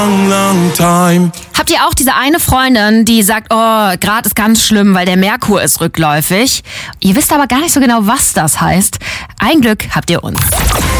long time. Habt ihr auch diese eine Freundin, die sagt, oh, Grad ist ganz schlimm, weil der Merkur ist rückläufig? Ihr wisst aber gar nicht so genau, was das heißt. Ein Glück habt ihr uns.